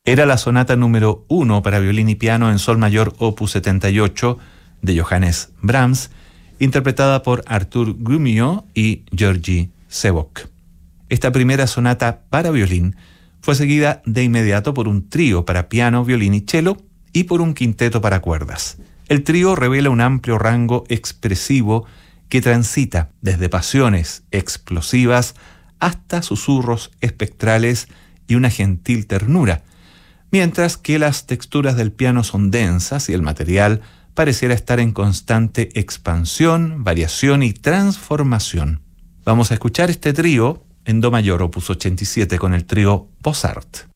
Era la sonata número 1 para violín y piano en sol mayor opus 78 de Johannes Brahms, interpretada por Artur Grumio y Georgi Sebok. Esta primera sonata para violín fue seguida de inmediato por un trío para piano, violín y cello y por un quinteto para cuerdas. El trío revela un amplio rango expresivo que transita desde pasiones explosivas hasta susurros espectrales y una gentil ternura, mientras que las texturas del piano son densas y el material pareciera estar en constante expansión, variación y transformación. Vamos a escuchar este trío en do mayor opus 87 con el trío Bossart.